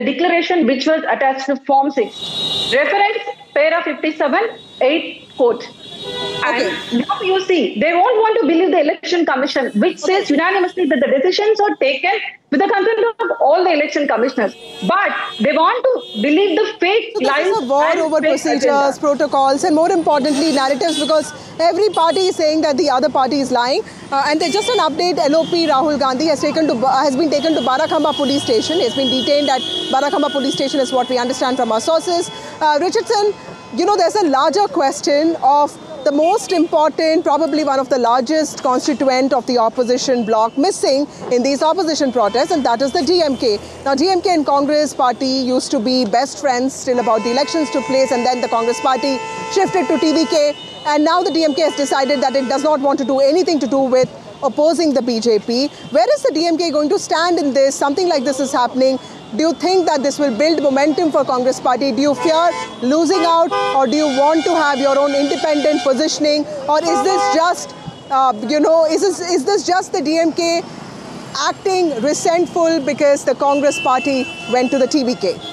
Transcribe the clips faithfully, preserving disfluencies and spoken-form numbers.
declaration which was attached to Form six. Reference, para fifty-seven, eight quote. And okay. Now you see, they won't want to believe the Election Commission, which okay. says unanimously that the decisions are taken with the consent of all the election commissioners. But they want to believe the fake so lies. This is a war over procedures, agenda. protocols, and more importantly, narratives, because every party is saying that the other party is lying. Uh, and there's just an update. L O P Rahul Gandhi has taken to uh, has been taken to Barakhamba police station. He has been detained at Barakhamba police station, is what we understand from our sources. Uh, Richardson, you know, there's a larger question of the most important, probably one of the largest constituent of the opposition bloc missing in these opposition protests, and that is the D M K. Now, D M K and Congress party used to be best friends till about the elections took place, and then the Congress party shifted to T V K, and now the D M K has decided that it does not want to do anything to do with opposing the B J P. Where is the D M K going to stand in this? Something like this is happening. Do you think that this will build momentum for Congress party? Do you fear losing out, or do you want to have your own independent positioning? Or is this just, uh, you know, is this, is this just the D M K acting resentful because the Congress party went to the T V K?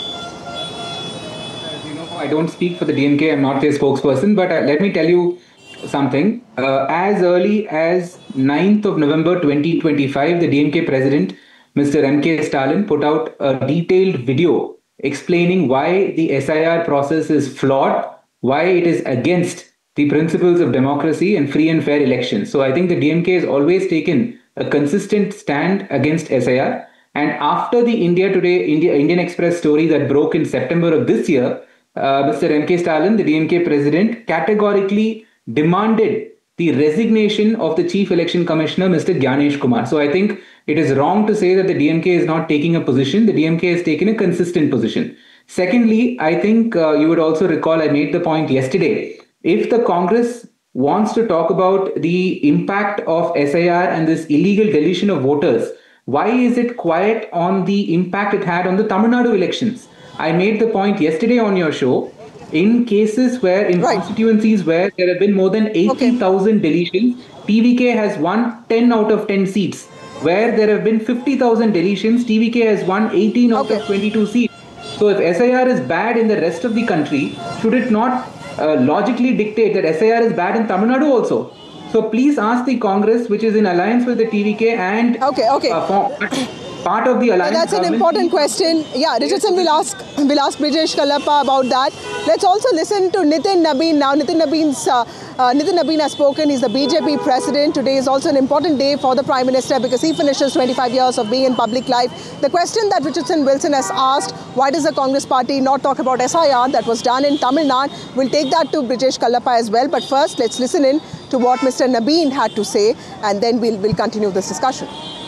As you know, I don't speak for the D M K. I'm not their spokesperson, but uh, let me tell you something. Uh, as early as ninth of November twenty twenty-five, the D M K president, Mister M K Stalin, put out a detailed video explaining why the S I R process is flawed, why it is against the principles of democracy and free and fair elections. So I think the D M K has always taken a consistent stand against S I R. And after the India Today, India, Indian Express story that broke in September of this year, uh, Mister M K Stalin, the D M K president, categorically demanded the resignation of the Chief Election Commissioner, Mister Gyanesh Kumar. So I think it is wrong to say that the D M K is not taking a position. The D M K has taken a consistent position. Secondly, I think uh, you would also recall I made the point yesterday. If the Congress wants to talk about the impact of S I R and this illegal deletion of voters, why is it quiet on the impact it had on the Tamil Nadu elections? I made the point yesterday on your show. In cases where, in right. constituencies where there have been more than eighty thousand okay. deletions, T V K has won ten out of ten seats. Where there have been fifty thousand deletions, T V K has won eighteen okay. out of twenty-two seats. So if S I R is bad in the rest of the country, should it not uh, logically dictate that S I R is bad in Tamil Nadu also? So please ask the Congress, which is in alliance with the T V K and okay, okay. Uh, form, part of the alliance. That's an important question. Yeah, Richardson will ask will ask Brijesh Kallappa about that. Let's also listen to Nitin Nabin now. Nitin Nabin's uh, uh, Nitin Nabin has spoken. He's the B J P president. Today is also an important day for the Prime Minister because he finishes twenty-five years of being in public life. The question that Richardson Wilson has asked, why does the Congress party not talk about S I R that was done in Tamil Nadu? We'll take that to Brijesh Kallappa as well. But first, let's listen in to what Mister Nabin had to say, and then we'll, we'll continue this discussion.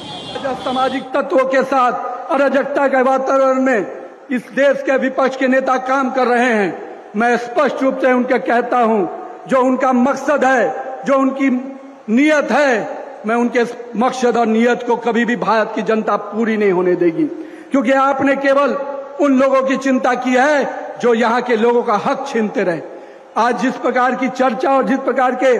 सामाजिक तत्वों के साथ अराजकता के वातावरण में इस देश के विपक्ष के नेता काम कर रहे हैं। मैं स्पष्ट रूप से उनके कहता हूं, जो उनका मकसद है, जो उनकी नीयत है, मैं उनके मकसद और नीयत को कभी भी भारत की जनता पूरी नहीं होने देगी, क्योंकि आपने केवल उन लोगों की चिंता की है जो यहाँ के लोगों का हक छीनते रहे। आज जिस प्रकार की चर्चा और जिस प्रकार के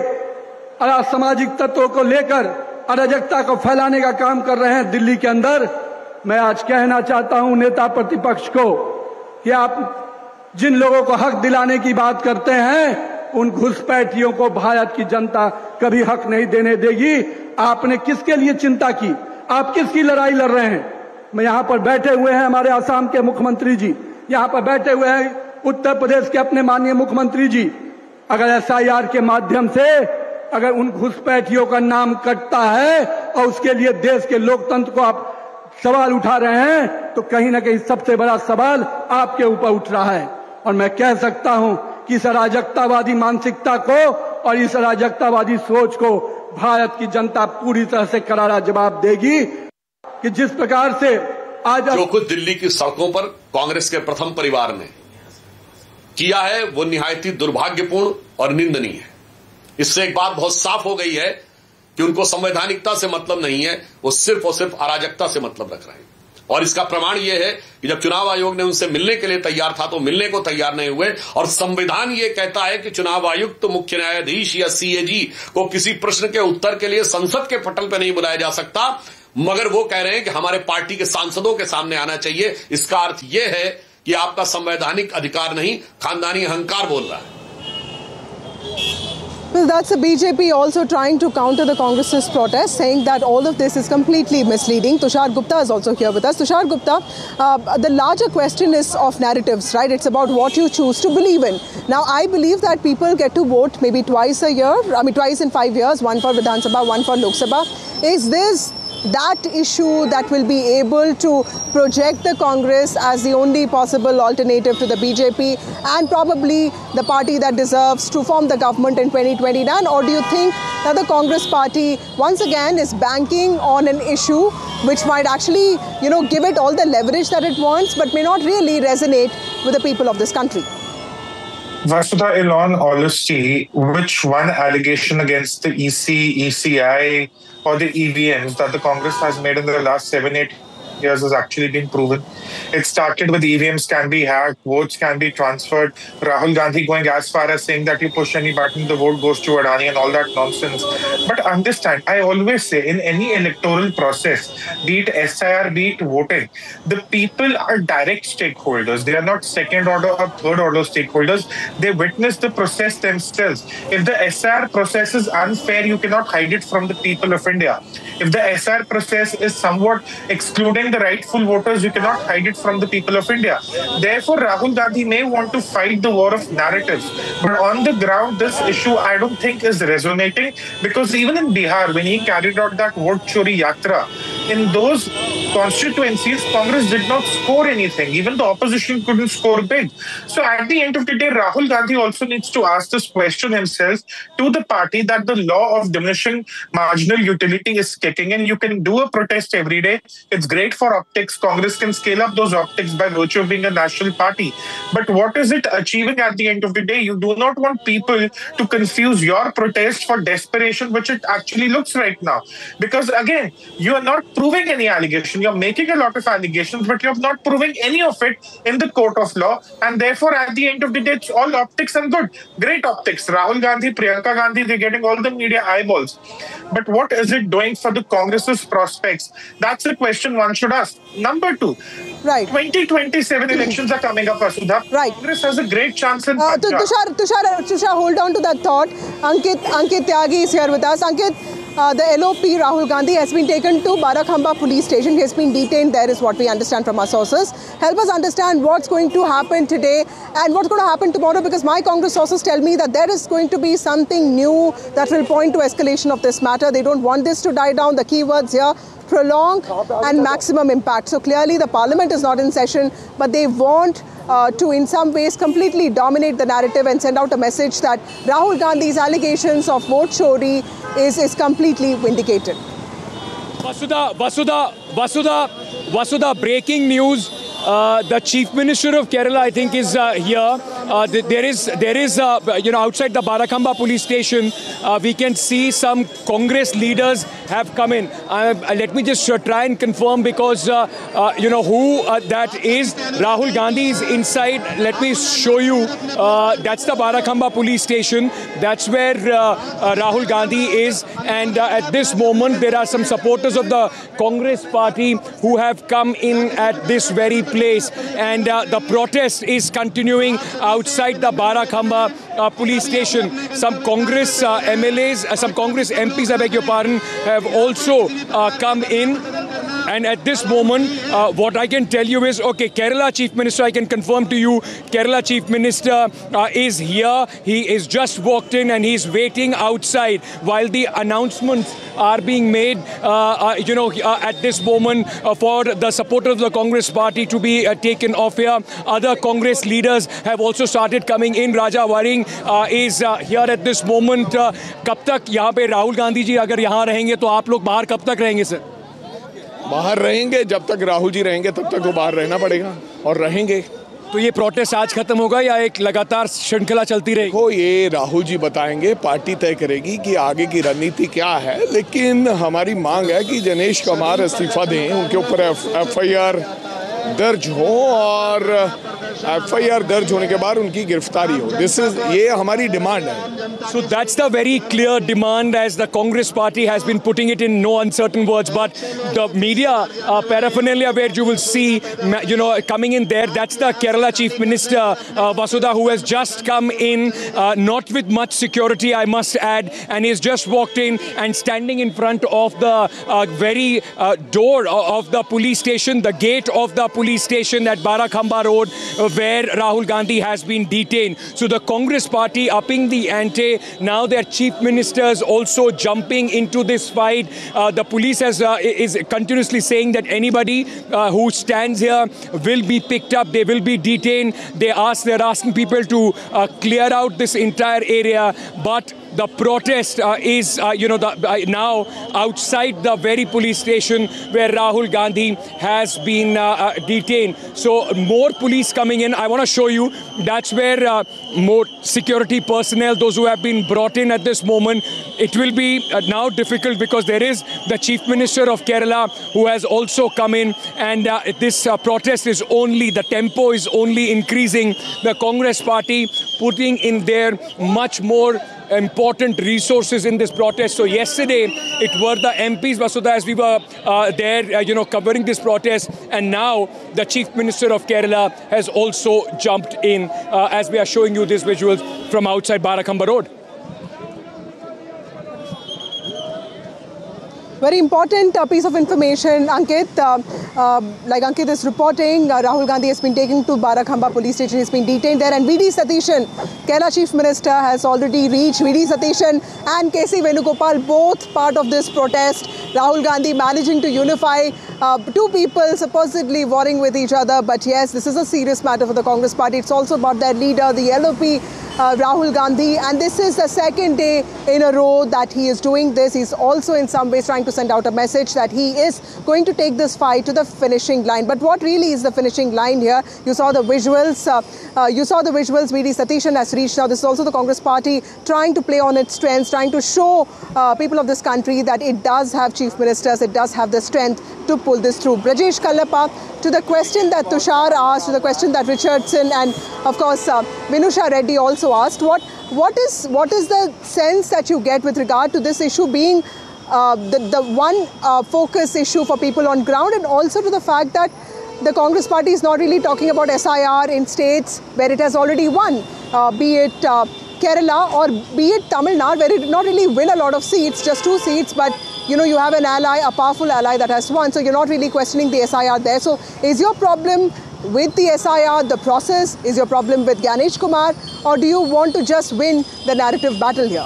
असामाजिक तत्वों को लेकर अराजकता को फैलाने का काम कर रहे हैं दिल्ली के अंदर, मैं आज कहना चाहता हूं नेता प्रतिपक्ष को कि आप जिन लोगों को हक दिलाने की बात करते हैं, उन घुसपैठियों को भारत की जनता कभी हक नहीं देने देगी। आपने किसके लिए चिंता की? आप किसकी लड़ाई लड़ रहे हैं? मैं यहां पर बैठे हुए हैं हमारे असम के मुख्यमंत्री जी, यहां पर बैठे हुए हैं उत्तर प्रदेश के अपने माननीय मुख्यमंत्री जी। अगर एस आई आर के माध्यम से अगर उन घुसपैठियों का नाम कटता है और उसके लिए देश के लोकतंत्र को आप सवाल उठा रहे हैं, तो कहीं ना कहीं सबसे बड़ा सवाल आपके ऊपर उठ रहा है। और मैं कह सकता हूं कि इस अराजकतावादी मानसिकता को और इस अराजकतावादी सोच को भारत की जनता पूरी तरह से करारा जवाब देगी कि जिस प्रकार से आज जो कुछ दिल्ली की सड़कों पर कांग्रेस के प्रथम परिवार ने किया है वो निहायत ही दुर्भाग्यपूर्ण और निंदनीय है। इससे एक बात बहुत साफ हो गई है कि उनको संवैधानिकता से मतलब नहीं है, वो सिर्फ और सिर्फ अराजकता से मतलब रख रहे हैं। और इसका प्रमाण यह है कि जब चुनाव आयोग ने उनसे मिलने के लिए तैयार था तो मिलने को तैयार नहीं हुए। और संविधान ये कहता है कि चुनाव आयुक्त तो मुख्य न्यायाधीश या सी ए जी को किसी प्रश्न के उत्तर के लिए संसद के पटल पर नहीं बुलाया जा सकता, मगर वो कह रहे हैं कि हमारे पार्टी के सांसदों के सामने आना चाहिए। इसका अर्थ यह है कि आपका संवैधानिक अधिकार नहीं, खानदानी अहंकार बोल रहा है। Well, that's the B J P also trying to counter the Congress's protest, saying that all of this is completely misleading. Tushar Gupta is also here with us. Tushar Gupta, uh, the larger question is of narratives, right? It's about what you choose to believe in. Now, I believe that people get to vote maybe twice a year, I mean twice in five years, one for Vidhan Sabha, one for Lok Sabha. Is this that issue that will be able to project the Congress as the only possible alternative to the B J P and probably the party that deserves to form the government in twenty twenty-nine? Or do you think that the Congress party once again is banking on an issue which might actually, you know, give it all the leverage that it wants but may not really resonate with the people of this country? Vasudha, in all honesty, which one allegation against the E C, E C I or the E V Ms that the Congress has made in the last seven, eight years has actually been proven? It started with E V Ms can be hacked, votes can be transferred, Rahul Gandhi going as far as saying that you push any button, the vote goes to Adani and all that nonsense. But understand, I always say in any electoral process, be it S I R, be it voting, the people are direct stakeholders. They are not second order or third order stakeholders. They witness the process themselves. If the S I R process is unfair, you cannot hide it from the people of India. If the S I R process is somewhat excluding the rightful voters, you cannot hide it from the people of India. Therefore, Rahul Gandhi may want to fight the war of narratives. But on the ground, this issue I don't think is resonating, because even in Bihar, when he carried out that vote chori yatra, in those constituencies, Congress did not score anything. Even the opposition couldn't score big. So at the end of the day, Rahul Gandhi also needs to ask this question himself to the party, that the law of diminishing marginal utility is kicking in. You can do a protest every day. It's great for optics. Congress can scale up those optics by virtue of being a national party. But what is it achieving at the end of the day? You do not want people to confuse your protest for desperation, which it actually looks right now. Because again, you are not proving any allegation. You're making a lot of allegations, but you're not proving any of it in the court of law. And therefore, at the end of the day, it's all optics and good. Great optics. Rahul Gandhi, Priyanka Gandhi, they're getting all the media eyeballs. But what is it doing for the Congress's prospects? That's a question one should ask. Number two, right. twenty twenty-seven elections are coming up, Vasudha. Right. Congress has a great chance in uh, Punjab. Tushar, Tushar, Tushar, hold on to that thought. Ankit, Ankit Tyagi is here with us. Ankit, Uh, the L O P Rahul Gandhi has been taken to Barakhamba police station. He has been detained there, is what we understand from our sources. Help us understand what's going to happen today and what's going to happen tomorrow, because my Congress sources tell me that there is going to be something new that will point to escalation of this matter. They don't want this to die down. The keywords here: prolonged and maximum impact. So clearly the parliament is not in session, but they want uh, to in some ways completely dominate the narrative and send out a message that Rahul Gandhi's allegations of vote chori is, is completely vindicated. Vasudha, Vasudha, Vasudha, Vasudha, breaking news. Uh, the Chief Minister of Kerala, I think, is uh, here. Uh, th there is, there is, uh, you know, outside the Barakhamba police station, uh, we can see some Congress leaders have come in. Uh, let me just uh, try and confirm, because, uh, uh, you know, who uh, that is. Rahul Gandhi is inside. Let me show you. Uh, that's the Barakhamba police station. That's where uh, uh, Rahul Gandhi is. And uh, at this moment, there are some supporters of the Congress party who have come in at this very place, and uh, the protest is continuing outside the Barakhamba uh, police station. Some Congress uh, M L As, uh, some Congress M Ps, I beg your pardon, have also uh, come in. And at this moment, uh, what I can tell you is, okay, Kerala Chief Minister, I can confirm to you, Kerala Chief Minister uh, is here. He is just walked in and he's waiting outside while the announcements are being made, uh, uh, you know, uh, at this moment uh, for the supporters of the Congress party to be uh, taken off here. Other Congress leaders have also started coming in. Raja Waring uh, is uh, here at this moment. Uh, कब तक यहाँ पे राहुल गांधी जी अगर यहाँ रहेंगे तो आप लोग बाहर कब तक रहेंगे सर? बाहर रहेंगे, जब तक राहुल जी रहेंगे तब तक तो बाहर रहना पड़ेगा और रहेंगे। तो ये प्रोटेस्ट आज खत्म होगा या एक लगातार श्रृंखला चलती रहेगी? हो, ये राहुल जी बताएंगे, पार्टी तय करेगी कि आगे की रणनीति क्या है। लेकिन हमारी मांग है कि जनेश कुमार इस्तीफा दें, उनके ऊपर एफ आई आर दर्ज हो और एफ आई आर दर्ज होने के बाद उनकी गिरफ्तारी हो. दिस इज ये हमारी डिमांड है. So that's the very clear demand, as the Congress party has been putting it in no uncertain words. But the media uh, paraphernalia where you will see, you know, coming in there, that's the Kerala Chief Minister uh, Vasudha, who has just come in, uh, not with much security, I must add, and he's just walked in and standing in front of the uh, very uh, door of the police station, the gate of the police station at Barakhamba Road, uh, where Rahul Gandhi has been detained. So the Congress party upping the ante. Now their chief ministers also jumping into this fight. Uh, the police has, uh, is continuously saying that anybody uh, who stands here will be picked up. They will be detained. They ask, they're asking people to uh, clear out this entire area. But the protest uh, is, uh, you know, the, uh, now outside the very police station where Rahul Gandhi has been uh, uh, detained. So more police coming in. I want to show you. That's where uh, more security personnel, those who have been brought in at this moment. It will be uh, now difficult because there is the Chief Minister of Kerala who has also come in, and uh, this uh, protest is only, the tempo is only increasing. The Congress party putting in there much more important resources in this protest. So yesterday it were the M Ps, Vasudha, as we were uh, there, uh, you know, covering this protest, and now the Chief Minister of Kerala has also jumped in, uh, as we are showing you these visuals from outside Barakhamba Road. Very important uh, piece of information, Ankit. Uh, uh, like Ankit is reporting, uh, Rahul Gandhi has been taken to Barakhamba police station. He's been detained there. And V D Satishan, Kerala Chief Minister, has already reached. V D Satishan and K C Venugopal, both part of this protest. Rahul Gandhi managing to unify uh, two people supposedly warring with each other. But yes, this is a serious matter for the Congress party. It's also about their leader, the L O P, uh, Rahul Gandhi. And this is the second day in a row that he is doing this. He's also in some ways trying to send out a message that he is going to take this fight to the finishing line. But what really is the finishing line here? You saw the visuals. Uh, uh, you saw the visuals. V D Satishan has reached now. This is also the Congress party trying to play on its strengths, trying to show uh, people of this country that it does have chief ministers, it does have the strength to pull this through. Brajesh Kallappa, to the question that Tushar asked, to the question that Richardson and of course uh, Vinusha Reddy also asked, what what is what is the sense that you get with regard to this issue being Uh, the, the one uh, focus issue for people on ground, and also to the fact that the Congress party is not really talking about S I R in states where it has already won, uh, be it uh, Kerala or be it Tamil Nadu, where it did not really win a lot of seats, just two seats, but you know, you have an ally, a powerful ally that has won, so you're not really questioning the S I R there. So is your problem with the S I R, the process? Is your problem with Ganesh Kumar, or do you want to just win the narrative battle here?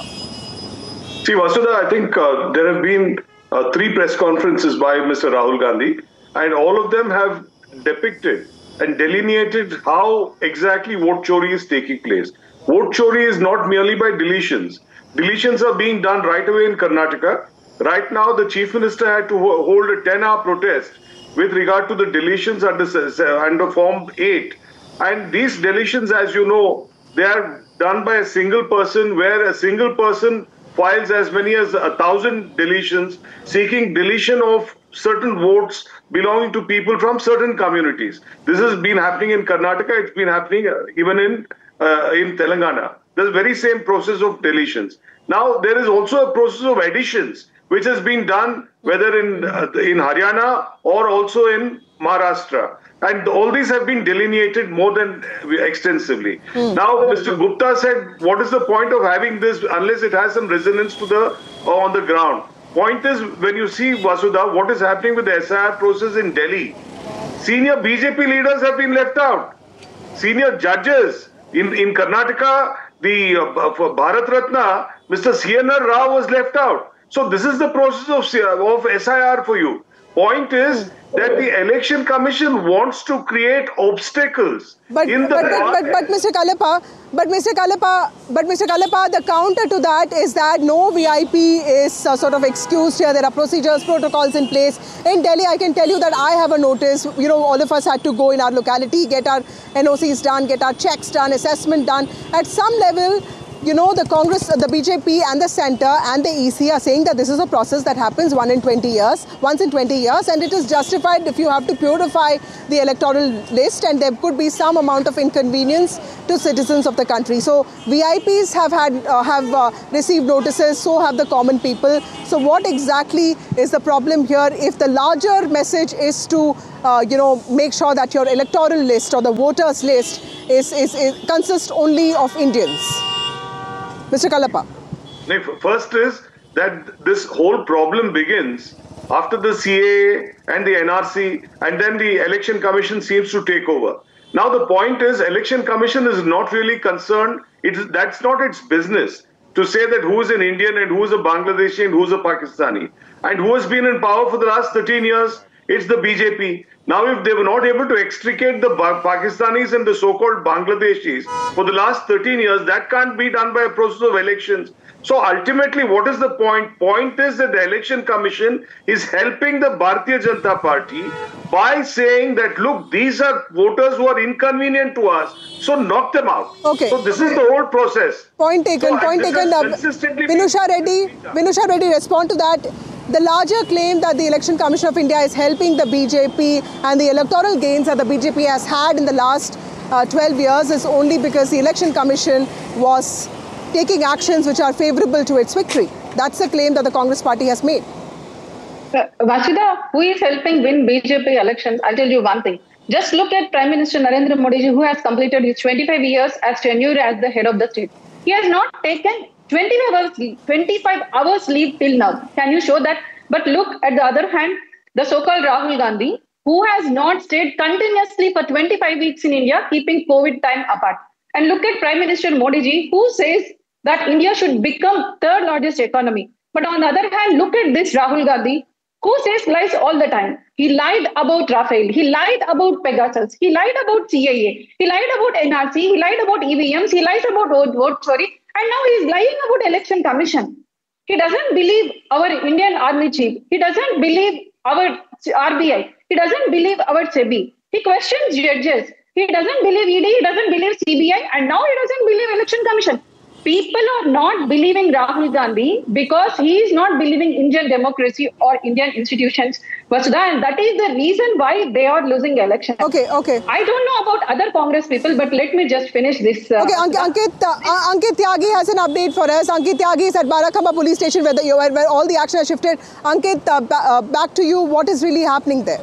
See, Vasudha, I think uh, there have been uh, three press conferences by Mister Rahul Gandhi, and all of them have depicted and delineated how exactly vote chori is taking place. Vote chori is not merely by deletions. Deletions are being done right away in Karnataka. Right now, the Chief Minister had to hold a ten hour protest with regard to the deletions under, under Form eight. And these deletions, as you know, they are done by a single person, where a single person files as many as a thousand deletions, seeking deletion of certain votes belonging to people from certain communities. This has been happening in Karnataka. It's been happening even in uh, in Telangana. The very same process of deletions. Now there is also a process of additions, which has been done whether in uh, in Haryana or also in Maharashtra. And all these have been delineated more than extensively. Mm. Now, Mister Gupta said, what is the point of having this unless it has some resonance to the uh, on the ground? Point is, when you see, Vasudha, what is happening with the S I R process in Delhi, senior B J P leaders have been left out. Senior judges in, in Karnataka, the uh, for Bharat Ratna, Mister C N R Rao was left out. So this is the process of, of S I R for you. Point is that the Election Commission wants to create obstacles but, in the but, but, but, but Mister Kallappa, but Mister Kallappa, but Mister Kallappa, the counter to that is that no V I P is uh, sort of excused here. There are procedures, protocols in place. In Delhi, I can tell you that I have a notice. You know, all of us had to go in our locality, get our N O Cs done, get our checks done, assessment done. At some level, you know, the Congress, the B J P and the centre and the E C are saying that this is a process that happens one in twenty years, once in twenty years, and it is justified if you have to purify the electoral list, and there could be some amount of inconvenience to citizens of the country. So V I Ps have had uh, have uh, received notices, so have the common people. So what exactly is the problem here if the larger message is to uh, you know, make sure that your electoral list or the voters list is, is, is consists only of Indians? Mister Kallappa. First is that this whole problem begins after the C A A and the N R C, and then the Election Commission seems to take over. Now the point is, Election Commission is not really concerned. It is, that's not its business to say that who is an Indian and who is a Bangladeshi and who is a Pakistani. And who has been in power for the last thirteen years? It's the B J P. Now, if they were not able to extricate the Pakistanis and the so-called Bangladeshis for the last thirteen years, that can't be done by a process of elections. So ultimately, what is the point? Point is that the Election Commission is helping the Bharatiya Janata Party by saying that, look, these are voters who are inconvenient to us, so knock them out. Okay. So this is the whole process. Point taken, so, point taken. Uh, Vinusha Reddy, Vinusha Reddy, respond to that. The larger claim that the Election Commission of India is helping the B J P and the electoral gains that the B J P has had in the last uh, twelve years is only because the Election Commission was taking actions which are favourable to its victory. That's the claim that the Congress party has made. Uh, Vasuda, who is helping win B J P elections? I'll tell you one thing. Just look at Prime Minister Narendra Modi ji, who has completed his twenty-five years as tenure as the head of the state. He has not taken twenty-five hours leave, twenty-five hours leave till now. Can you show that? But look, at the other hand, the so-called Rahul Gandhi, who has not stayed continuously for twenty-five weeks in India, keeping COVID time apart. And look at Prime Minister Modi ji, who says that India should become third largest economy. But on the other hand, look at this Rahul Gandhi, who says lies all the time. He lied about Rafale. He lied about Pegasus. He lied about C A A. He lied about N R C. He lied about E V Ms. He lies about vote, vote sorry. And now he is lying about Election Commission. He doesn't believe our Indian Army Chief. He doesn't believe our R B I. He doesn't believe our S E B I. He questions judges. He doesn't believe E D. He doesn't believe C B I. And now he doesn't believe Election Commission. People are not believing Rahul Gandhi because he is not believing Indian democracy or Indian institutions, Vasudha, and that is the reason why they are losing elections. Okay, okay. I don't know about other Congress people, but let me just finish this. Uh, okay, Ankit, Ankit, uh, Ankit Tyagi has an update for us. Ankit Tyagi is at Barakhamba police station where, the, where, where all the action has shifted. Ankit, uh, ba uh, back to you. What is really happening there?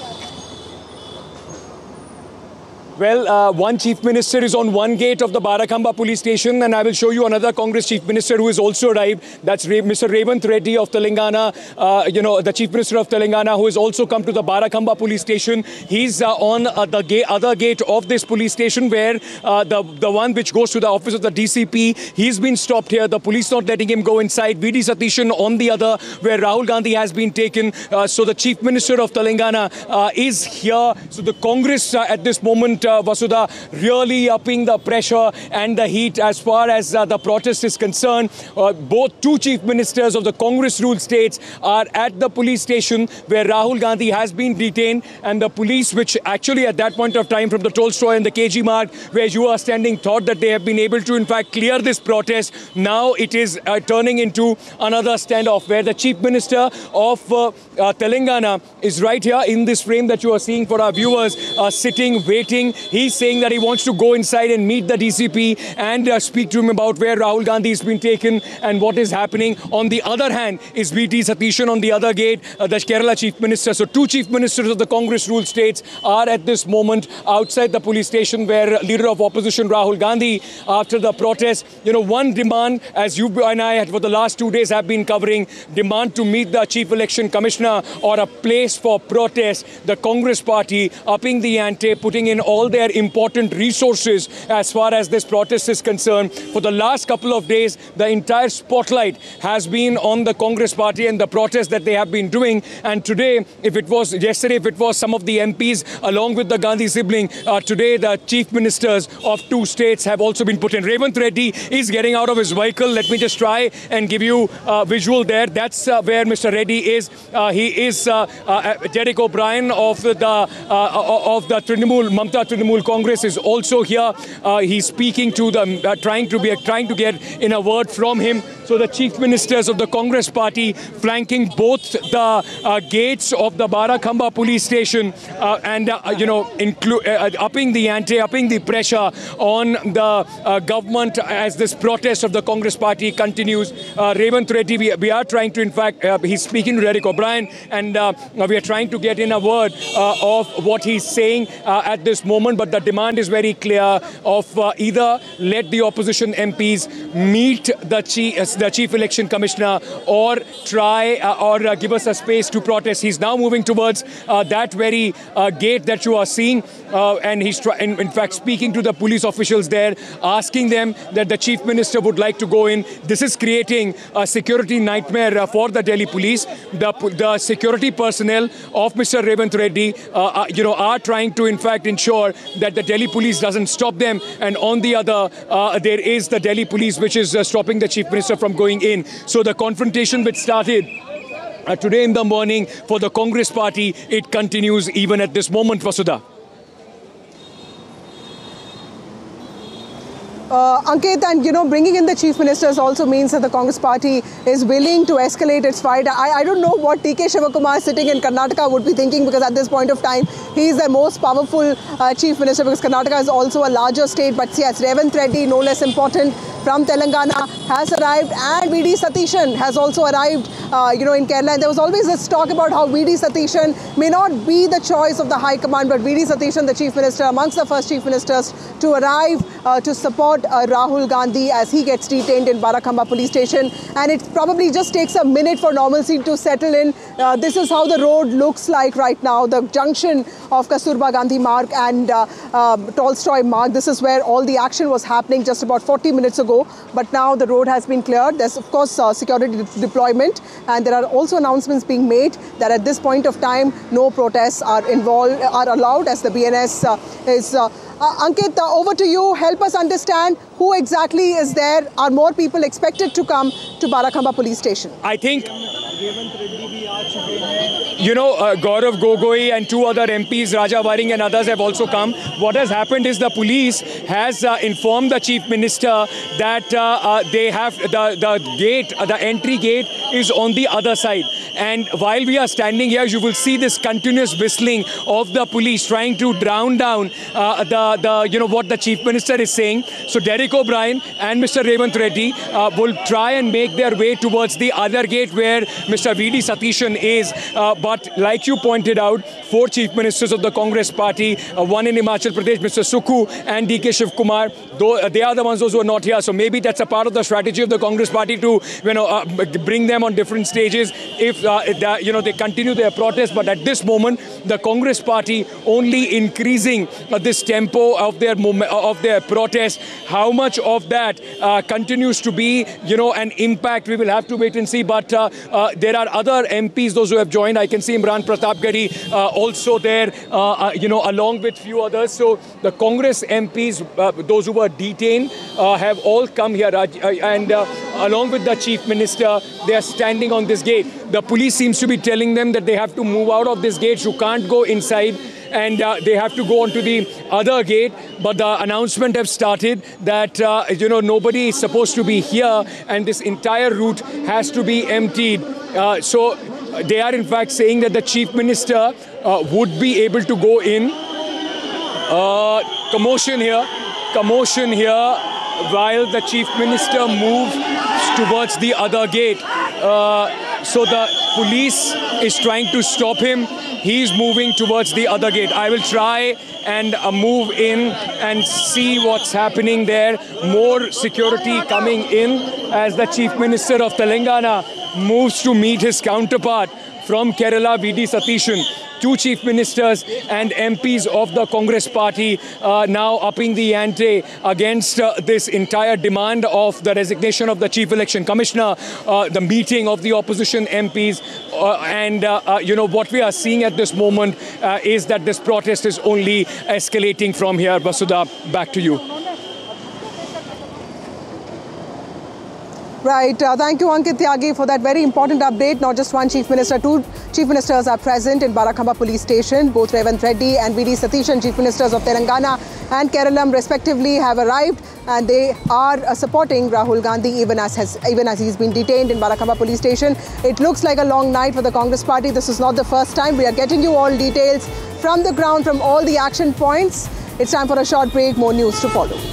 Well, uh, one chief minister is on one gate of the Barakhamba police station, and I will show you another Congress chief minister who has also arrived. That's Mister Revant Reddy of Telangana, uh, you know, the chief minister of Telangana, who has also come to the Barakhamba police station. He's uh, on uh, the ga other gate of this police station, where uh, the, the one which goes to the office of the D C P. He's been stopped here. The police not letting him go inside. V D Satishan on the other, where Rahul Gandhi has been taken. Uh, so the chief minister of Telangana uh, is here. So the Congress uh, at this moment, Uh, Vasudha, really upping the pressure and the heat as far as uh, the protest is concerned. Uh, both two chief ministers of the Congress-ruled states are at the police station where Rahul Gandhi has been detained, and the police, which actually at that point of time from the Tolstoy and the K G Marg, where you are standing, thought that they have been able to in fact clear this protest. Now it is uh, turning into another standoff where the chief minister of uh, uh, Telangana is right here in this frame that you are seeing for our viewers, uh, sitting, waiting. He's saying that he wants to go inside and meet the D C P and uh, speak to him about where Rahul Gandhi has been taken and what is happening. On the other hand is V D Satishan on the other gate, uh, the Kerala chief minister. So two chief ministers of the Congress-ruled states are at this moment outside the police station where leader of opposition Rahul Gandhi, after the protest, you know, one demand, as you and I for the last two days have been covering, demand to meet the chief election commissioner or a place for protest. The Congress party upping the ante, putting in all their important resources as far as this protest is concerned. For the last couple of days, the entire spotlight has been on the Congress party and the protest that they have been doing. And today, if it was yesterday, if it was some of the M Ps along with the Gandhi sibling, uh, today the chief ministers of two states have also been put in. Revant Reddy is getting out of his vehicle. Let me just try and give you a visual there. That's uh, where Mister Reddy is. Uh, he is uh, uh, Derek O'Brien of the uh, of the Trinamool, Mamta Trinamool Congress is also here. Uh, he's speaking to them, uh, trying to be trying to get in a word from him. So the chief ministers of the Congress party flanking both the uh, gates of the Barakhamba police station uh, and uh, you know inclu- uh, upping the ante, upping the pressure on the uh, government as this protest of the Congress party continues. Uh, Revanth Reddy, we, we are trying to, in fact, uh, he's speaking to Derek O'Brien, and uh, we are trying to get in a word uh, of what he's saying uh, at this moment. But the demand is very clear of uh, either let the opposition M Ps meet the chief, uh, the chief election commissioner, or try uh, or uh, give us a space to protest. He's now moving towards uh, that very uh, gate that you are seeing, uh, and he's try- in, in fact speaking to the police officials there, asking them that the chief minister would like to go in. This is creating a security nightmare uh, for the Delhi police. The, the security personnel of Mister Revanth Reddy, uh, uh, you know, are trying to, in fact, ensure that the Delhi police doesn't stop them. And on the other, uh, there is the Delhi police, which is uh, stopping the chief minister from going in. So the confrontation which started uh, today in the morning for the Congress party, it continues even at this moment, Vasudha. Uh, Ankit, and you know, bringing in the chief ministers also means that the Congress party is willing to escalate its fight. I, I don't know what T K Shivakumar sitting in Karnataka would be thinking, because at this point of time, he is the most powerful uh, chief minister, because Karnataka is also a larger state. But yes, Revanth Reddy, no less important, from Telangana has arrived, and V D Satishan has also arrived, uh, you know, in Kerala. And there was always this talk about how V D Satishan may not be the choice of the High Command, but V D Satishan, the chief minister, amongst the first chief ministers to arrive uh, to support Uh, Rahul Gandhi as he gets detained in Barakhamba police station. And it probably just takes a minute for normalcy to settle in. Uh, this is how the road looks like right now, the junction of Kasturba Gandhi Marg and uh, uh, Tolstoy Marg. This is where all the action was happening just about forty minutes ago. But now the road has been cleared. There's, of course, uh, security de- deployment. And there are also announcements being made that at this point of time, no protests are involved, are allowed, as the B N S uh, is... Uh, Uh, Ankit, uh, over to you. Help us understand who exactly is there. Are more people expected to come to Barakhamba police station? I think, you know, uh, Gaurav Gogoi and two other M Ps, Raja Waring and others, have also come. What has happened is the police has uh, informed the chief minister that uh, uh, they have the, the gate, uh, the entry gate is on the other side. And while we are standing here, you will see this continuous whistling of the police trying to drown down uh, the, the, you know, what the chief minister is saying. So Derek O'Brien and Mister Revanth Reddy uh, will try and make their way towards the other gate where Mister V D Satishan is. Uh, but like you pointed out, four chief ministers of the Congress party, uh, one in Himachal Pradesh, Mister Sukhu, and D K Shivkumar, though, uh, they are the ones those who are not here. So maybe that's a part of the strategy of the Congress party to, you know, uh, bring them on different stages if, uh, the, you know, they continue their protest. But at this moment, the Congress party only increasing uh, this tempo of their mom- of their protest. How much of that uh, continues to be, you know, an impact, we will have to wait and see. But uh, uh, there are other M Ps, those who have joined. I can see Imran Pratapgarhi uh, also there, uh, uh, you know, along with few others. So the Congress M Ps, uh, those who were detained, uh, have all come here. Uh, and uh, along with the chief minister, they are standing on this gate. The police seems to be telling them that they have to move out of this gate. You can't go inside. And uh, they have to go onto the other gate. But the announcement have started that, uh, you know, nobody is supposed to be here, and this entire route has to be emptied. Uh, so they are, in fact, saying that the chief minister uh, would be able to go in. Uh, commotion here, commotion here, while the chief minister moves towards the other gate. Uh, so the police is trying to stop him. He's moving towards the other gate. I will try and uh, move in and see what's happening there. More security coming in as the Chief Minister of Telangana moves to meet his counterpart from Kerala, V D Satishan. Two chief ministers and M Ps of the Congress party uh, now upping the ante against uh, this entire demand of the resignation of the chief election commissioner, uh, the meeting of the opposition M Ps. Uh, and, uh, uh, you know, what we are seeing at this moment uh, is that this protest is only escalating from here. Vasudha, back to you. Right. Uh, thank you, Ankit Tyagi, for that very important update. Not just one Chief Minister, two Chief Ministers are present in Barakhamba Police Station. Both Revanth Reddy and V D Satishan, Chief Ministers of Telangana and Kerala respectively, have arrived, and they are uh, supporting Rahul Gandhi even as has, even as he's been detained in Barakhamba Police Station. It looks like a long night for the Congress party. This is not the first time. We are getting you all details from the ground, from all the action points. It's time for a short break. More news to follow.